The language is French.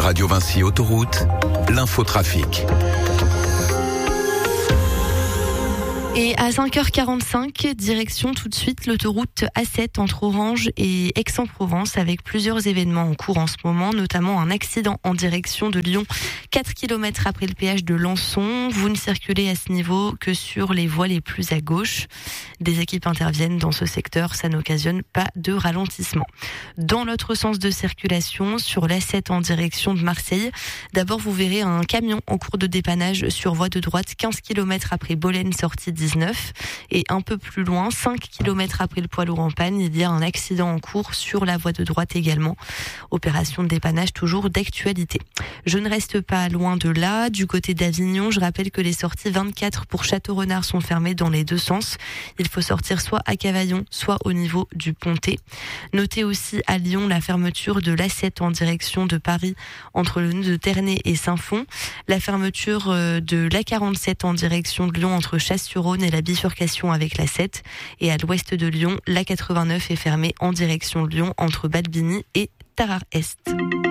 Radio Vinci Autoroute, l'infotrafic. Et à 5h45, direction tout de suite l'autoroute A7 entre Orange et Aix-en-Provence avec plusieurs événements en cours en ce moment, notamment un accident en direction de Lyon, 4 km après le péage de Lançon. Vous ne circulez à ce niveau que sur les voies les plus à gauche. Des équipes interviennent dans ce secteur, ça n'occasionne pas de ralentissement. Dans l'autre sens de circulation, sur l'A7 en direction de Marseille, d'abord vous verrez un camion en cours de dépannage sur voie de droite, 15 km après Bolène, sortie 19. Et un peu plus loin, 5 km après le poids lourd en panne, il y a un accident en cours sur la voie de droite également. Opération de dépannage toujours d'actualité. Je ne reste pas loin de là. Du côté d'Avignon, je rappelle que les sorties 24 pour Château-Renard sont fermées dans les deux sens. Il faut sortir soit à Cavaillon, soit au niveau du Pontet. Notez aussi à Lyon la fermeture de l'A7 en direction de Paris entre le nœud de Ternay et Saint-Fond. La fermeture de l'A47 en direction de Lyon entre Chasse-sur-Rhône et la bifurcation avec l'A7. Et à l'ouest de Lyon, l'A89 est fermée en direction de Lyon entre Balbigny et Tarare-Est.